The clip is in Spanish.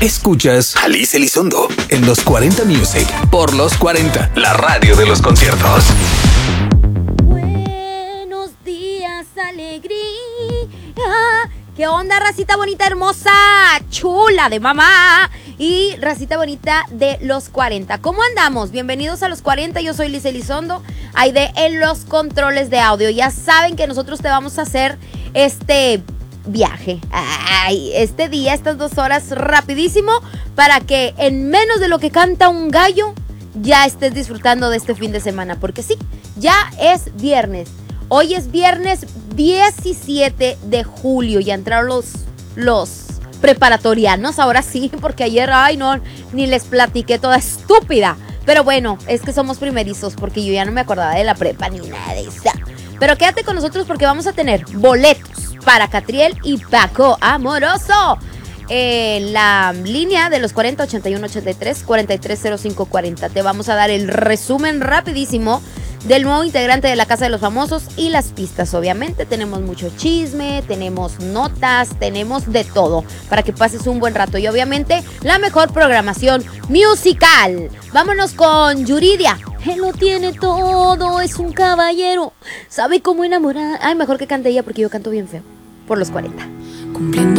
Escuchas Alice Elizondo en los 40 Music por los 40, la radio de los conciertos. Buenos días, alegría. ¿Qué onda, racita bonita, hermosa, chula de mamá? Y racita bonita de los 40. ¿Cómo andamos? Bienvenidos a los 40. Yo soy Liz Elizondo, Aide en los controles de audio. Ya saben que nosotros te vamos a hacer este viaje, este día, estas 2 horas rapidísimo, para que en menos de lo que canta un gallo ya estés disfrutando de este fin de semana, porque sí, ya es viernes. Hoy es viernes 17 de julio, ya entraron los preparatorianos, ahora sí, porque ayer, ni les platiqué toda estúpida, pero bueno, es que somos primerizos, porque yo ya no me acordaba de la prepa ni nada de eso. Pero quédate con nosotros porque vamos a tener boletos para Catriel y Paco Amoroso. La línea de los 40 81 83 43 05 40. Te vamos a dar el resumen rapidísimo del nuevo integrante de la Casa de los Famosos y las pistas. Obviamente tenemos mucho chisme, tenemos notas, tenemos de todo para que pases un buen rato y obviamente la mejor programación musical. Vámonos con Yuridia. Él lo tiene todo, es un caballero, sabe cómo enamorar. Mejor que cante ella porque yo canto bien feo. Por los 40. Cumpliendo